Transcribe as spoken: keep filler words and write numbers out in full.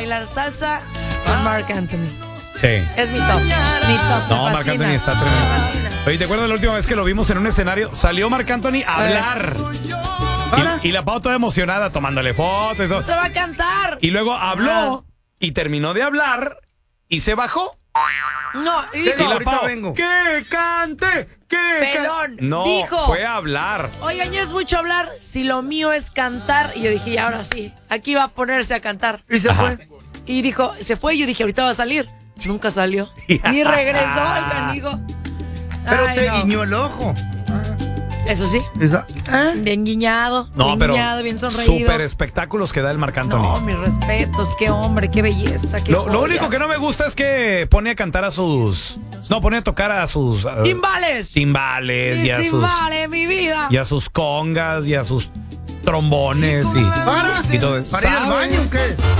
bailar salsa con Marc Anthony. Sí. Es mi top. Mi top. No, Marc Anthony está tremendo. Oye, ¿te acuerdas la última vez que lo vimos en un escenario? Salió Marc Anthony a hablar. Y, y la Pau toda emocionada tomándole fotos y todo. ¡Te va a cantar! Y luego habló y terminó de hablar y se bajó. No, y dijo, Y la ahorita Pau, vengo. ¡que cante! ¡Que Pelón, cante! No, dijo. fue a hablar. oigan, ya es mucho hablar, si lo mío es cantar. Y yo dije, y ahora sí, aquí va a ponerse a cantar. Y se Ajá. fue. Y dijo, se fue, y yo dije, ahorita va a salir. Nunca salió. Ni regresó el canijo. Pero Ay, te no. guiñó el ojo. Eso sí, Esa- ¿eh? bien guiñado, No, bien pero guiñado, bien sonreído. super espectáculos que da el Marc Anthony. No, mis respetos, qué hombre, qué belleza, qué Lo, lo joya. único que no me gusta es que pone a cantar a sus... No, pone a tocar a sus... uh, ¡Timbales! timbales Mis y a sus... timbales, mi vida. Y a sus congas y a sus trombones y... ¿Para? y todo eso. ¿Para ir al ¿Sabe? baño o qué?